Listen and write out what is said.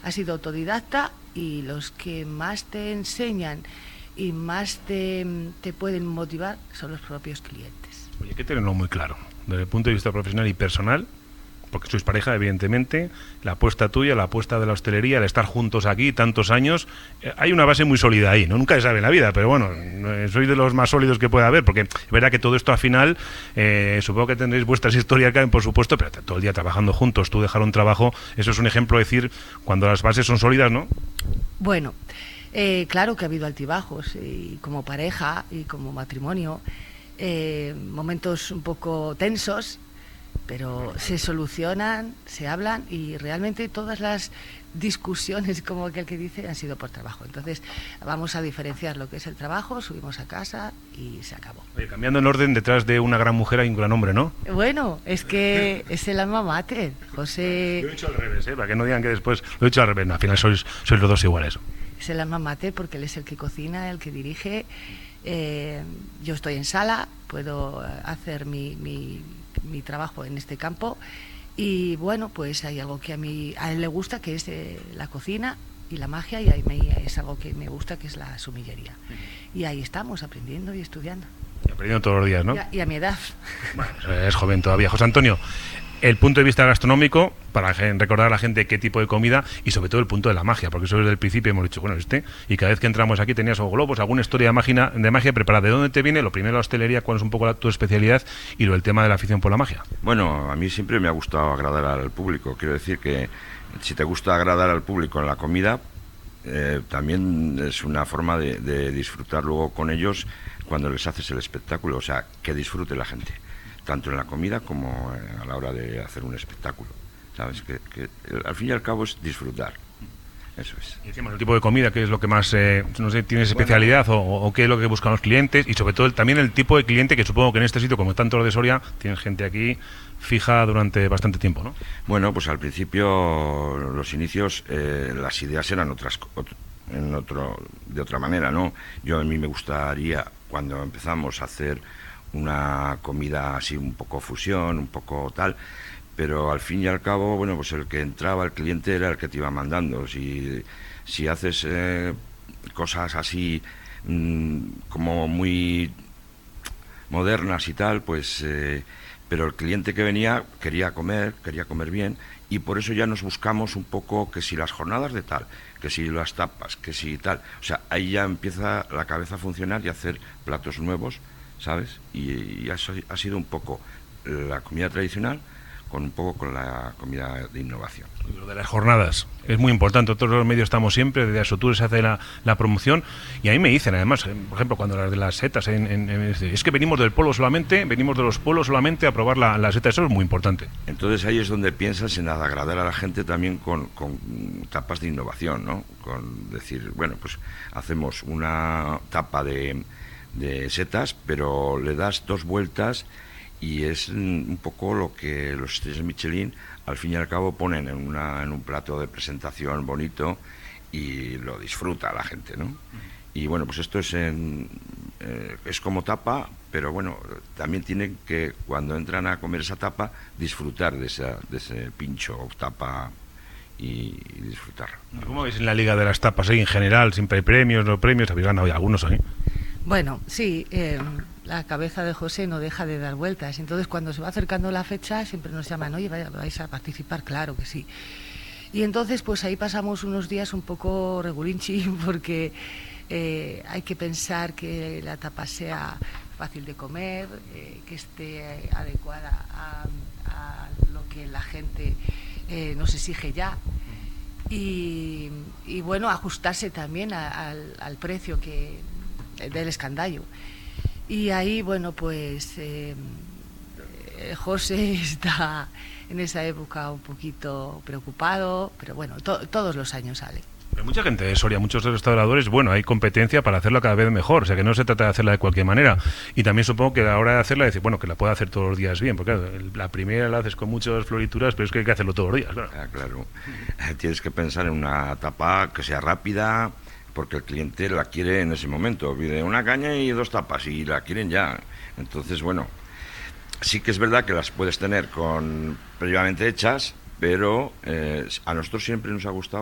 has sido autodidacta y los que más te enseñan y más te pueden motivar son los propios clientes. Oye, hay que tenerlo muy claro, desde el punto de vista profesional y personal, porque sois pareja, evidentemente, la apuesta tuya, la apuesta de la hostelería, el estar juntos aquí tantos años, hay una base muy sólida ahí, ¿no? Nunca se sabe en la vida, pero bueno, sois de los más sólidos que puede haber, porque es verdad que todo esto al final, supongo que tendréis vuestras historias, por supuesto, pero todo el día trabajando juntos, tú dejar un trabajo, eso es un ejemplo de decir, cuando las bases son sólidas, ¿no? Bueno, claro que ha habido altibajos, y como pareja y como matrimonio, momentos un poco tensos, pero se solucionan, se hablan y realmente todas las discusiones, como aquel que dice, han sido por trabajo. Entonces vamos a diferenciar lo que es el trabajo, subimos a casa y se acabó. Oye, cambiando en orden, detrás de una gran mujer hay un gran hombre, ¿no? Bueno, es que es el alma mater, José. Lo he dicho al revés, para que no digan que después lo he dicho al revés. No, al final sois los dos iguales. Es el alma mater porque él es el que cocina, el que dirige. Yo estoy en sala, puedo hacer mi trabajo en este campo y bueno, pues hay algo que a él le gusta, que es la cocina y la magia, y a mí es algo que me gusta, que es la sumillería. Y ahí estamos aprendiendo y estudiando. Y aprendiendo todos los días, ¿no? Y a mi edad. Bueno, es joven todavía. José Antonio, el punto de vista gastronómico, para recordar a la gente qué tipo de comida y sobre todo el punto de la magia, porque eso desde el principio hemos dicho, bueno, y cada vez que entramos aquí tenías o globos, alguna historia de magia preparada. ¿De dónde te viene? Lo primero, la hostelería, cuál es un poco tu especialidad, y el tema de la afición por la magia. Bueno, a mí siempre me ha gustado agradar al público. Quiero decir que si te gusta agradar al público en la comida, también es una forma de disfrutar luego con ellos cuando les haces el espectáculo, o sea, que disfrute la gente, tanto en la comida como a la hora de hacer un espectáculo, ¿sabes? Que al fin y al cabo es disfrutar, eso es. Y encima, el tipo de comida, ¿qué es lo que más, no sé, tienes especialidad, o qué es lo que buscan los clientes? Y sobre todo también el tipo de cliente, que supongo que en este sitio, como tanto los de Soria, tienes gente aquí fija durante bastante tiempo, ¿no? Bueno, pues al principio, los inicios, las ideas eran de otra manera, ¿no? A mí me gustaría, cuando empezamos a hacer una comida así un poco fusión, un poco tal, pero al fin y al cabo, bueno, pues el que entraba, el cliente, era el que te iba mandando. Si haces cosas así como muy modernas y tal, pues pero el cliente que venía quería comer bien, y por eso ya nos buscamos un poco que si las jornadas de tal, que si las tapas, que si tal, o sea, ahí ya empieza la cabeza a funcionar y a hacer platos nuevos, ¿sabes? Y eso ha sido un poco la comida tradicional con un poco con la comida de innovación. Lo de las jornadas es muy importante. Todos los medios estamos siempre, desde Asotur se hace la promoción, y a mí me dicen, además, por ejemplo, cuando las de las setas, es que venimos del pueblo solamente, venimos de los pueblos solamente a probar la seta. Eso es muy importante. Entonces ahí es donde piensas en agradar a la gente también con tapas de innovación, ¿no? Con decir, bueno, pues hacemos una tapa de setas, pero le das 2 vueltas, y es un poco lo que los estrellas Michelin al fin y al cabo ponen en un plato de presentación bonito, y lo disfruta la gente, ¿no? Y bueno, pues esto es como tapa, pero bueno, también tienen que, cuando entran a comer esa tapa, disfrutar de ese pincho o tapa y disfrutarlo. ¿Cómo veis en la Liga de las Tapas? En general, siempre hay premios, no premios, habéis ganado algunos ahí. Bueno, sí, la cabeza de José no deja de dar vueltas. Entonces, cuando se va acercando la fecha, siempre nos llaman, oye, vais a participar, claro que sí. Y entonces, pues ahí pasamos unos días un poco regulinchi, porque hay que pensar que la tapa sea fácil de comer, que esté adecuada a lo que la gente nos exige ya. Y bueno, ajustarse también al precio del escandallo. Y ahí, bueno, pues José está en esa época un poquito preocupado, pero bueno, todos los años sale. Pero mucha gente de Soria, muchos restauradores, bueno, hay competencia para hacerla cada vez mejor, o sea que no se trata de hacerla de cualquier manera. Y también supongo que a la hora de hacerla, decir, bueno, que la pueda hacer todos los días bien, porque claro, la primera la haces con muchas florituras, pero es que hay que hacerlo todos los días, claro. Claro. Tienes que pensar en una tapa que sea rápida, porque el cliente la quiere en ese momento, pide una caña y 2 tapas, y la quieren ya. Entonces, bueno, sí que es verdad que las puedes tener previamente hechas, pero a nosotros siempre nos ha gustado